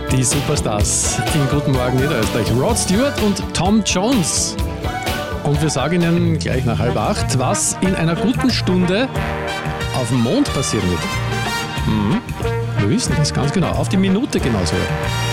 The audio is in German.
Die Superstars in Guten Morgen Niederösterreich. Rod Stewart und Tom Jones. Und wir sagen Ihnen gleich nach 7:30, was in einer guten Stunde auf dem Mond passieren wird. Wir wissen das ganz genau. Auf die Minute genauso.